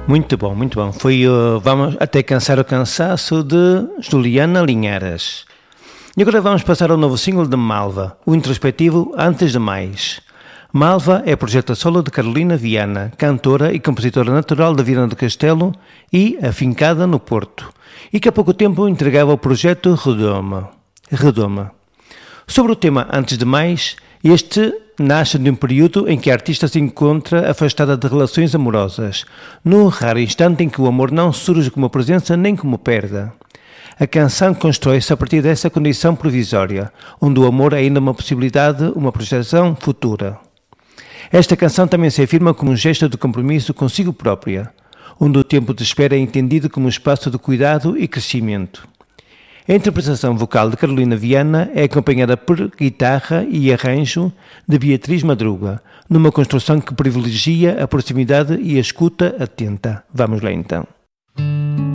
Muito bom, muito bom. Foi Vamos até cansar o cansaço de Juliana Linhares. E agora vamos passar ao novo single de Malva, o introspectivo Antes de Mais. Malva é projeto a solo de Carolina Viana, cantora e compositora natural da Viana do Castelo e afincada no Porto, e que há pouco tempo entregava o projeto Redoma. Sobre o tema Antes de Mais, este nasce de um período em que a artista se encontra afastada de relações amorosas, num raro instante em que o amor não surge como presença nem como perda. A canção constrói-se a partir dessa condição provisória, onde o amor é ainda uma possibilidade, uma projeção futura. Esta canção também se afirma como um gesto de compromisso consigo própria, onde o tempo de espera é entendido como um espaço de cuidado e crescimento. A interpretação vocal de Carolina Viana é acompanhada por guitarra e arranjo de Beatriz Madruga, numa construção que privilegia a proximidade e a escuta atenta. Vamos lá então.